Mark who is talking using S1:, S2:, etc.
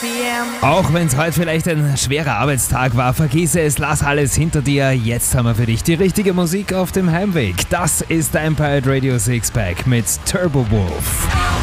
S1: Auch wenn es heute vielleicht ein schwerer Arbeitstag war, vergiss es, lass alles hinter dir. Jetzt haben wir für dich die richtige Musik auf dem Heimweg. Das ist dein Pirate Radio Sixpack mit Turbo Wolf.